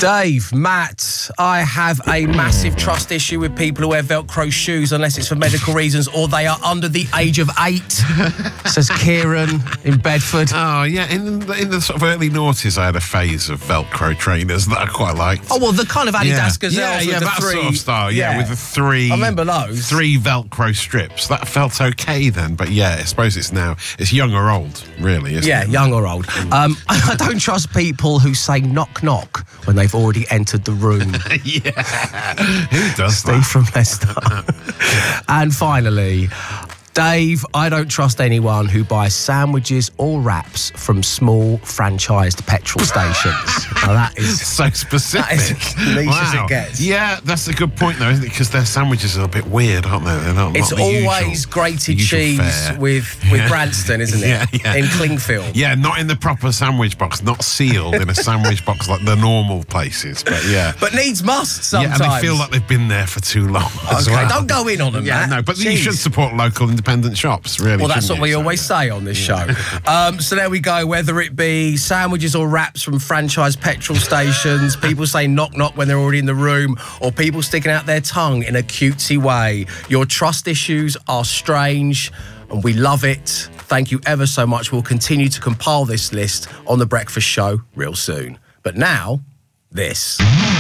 Dave, Matt, I have a massive trust issue with people who wear Velcro shoes unless it's for medical reasons or they are under the age of 8, says Kieran in Bedford. Oh, yeah, in the sort of early noughties, I had a phase of Velcro trainers that I quite liked. Oh, well, the kind of Adidas Gazelles with the that 3... sort of style, with the 3... I remember those. 3 Velcro strips. That felt okay then, but yeah, I suppose it's now... It's young or old, really, isn't it? Young or old. I don't trust people who say knock knock when they've already entered the room. Who does Steve from Leicester. And finally, Dave, I don't trust anyone who buys sandwiches or wraps from small franchised petrol stations. Now that is so specific. That is as niche as it gets. Yeah, that's a good point though, isn't it? Because their sandwiches are a bit weird, aren't they? They're not It's the always usual, grated cheese fare. with Branston, isn't it? In Clingfield. Yeah, not in the proper sandwich box, not sealed in a sandwich box like the normal places, but yeah. But needs must sometimes. Yeah, and they feel like they've been there for too long. Okay, don't go in on them, Yeah, Matt. no, but Jeez. you should support local independent shops, really. Well, that's what we So, always say on this show. So there we go, whether it be sandwiches or wraps from franchise petrol stations, people say knock knock when they're already in the room, or people sticking out their tongue in a cutesy way. Your trust issues are strange and we love it. Thank you ever so much. We'll continue to compile this list on The Breakfast Show real soon. But now, this.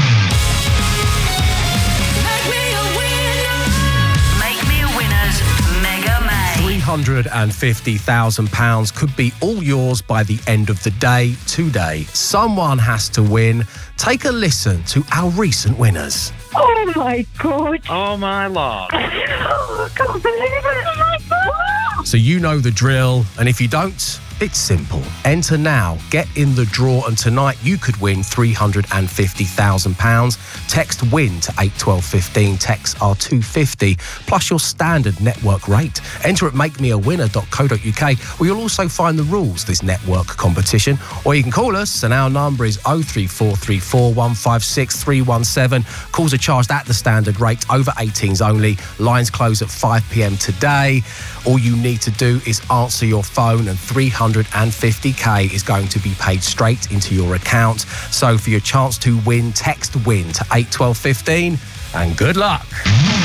£350,000 could be all yours by the end of the day today. Someone has to win. Take a listen to our recent winners. Oh my God. Oh my Lord. Oh, I can't believe it. Oh my God. So you know the drill, and if you don't, it's simple. Enter now, get in the draw, and tonight you could win £350,000. Text WIN to 81215. Texts are £250 plus your standard network rate. Enter at makemeawinner.co.uk, where you'll also find the rules of this network competition. Or you can call us, and our number is 03434 156 317. Calls are charged at the standard rate, over 18s only. Lines close at 5 p.m. today. All you need to do is answer your phone, and £350,000 is going to be paid straight into your account. So for your chance to win, text WIN to 81215, and good luck.